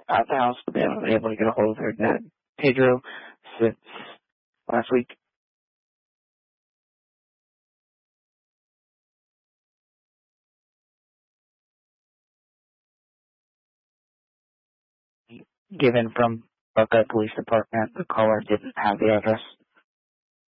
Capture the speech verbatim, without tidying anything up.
at the house, but they haven't been able to get a hold of their dad, Pedro, since last week. Given from Buckeye Police Department, the caller didn't have the address.